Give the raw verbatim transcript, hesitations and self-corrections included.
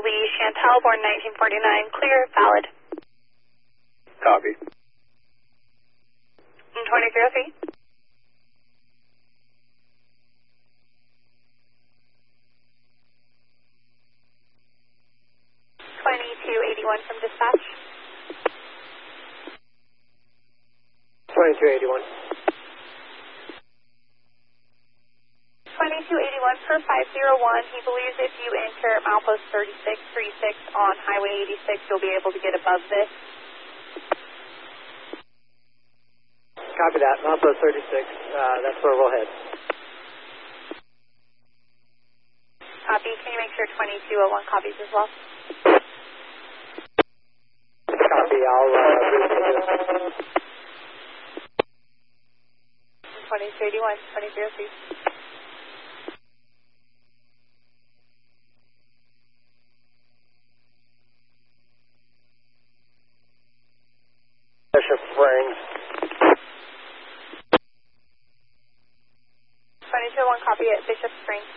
Lee Chantal, born nineteen forty-nine, clear, valid. Copy. twenty-three oh three. twenty-two eighty-one from dispatch. twenty-two eighty-one. twenty-two eighty-one per five zero one. He believes if you enter milepost thirty-six thirty-six on Highway eighty-six, you'll be able to get above this. Copy that. Milepost thirty-six. Uh, that's where we'll head. Copy. Can you make sure twenty-two oh one copies as well? Copy. I'll uh, read it. twenty-two eighty-one, twenty-three oh three. Bishop Springs. twenty-two oh one copy at Bishop Springs.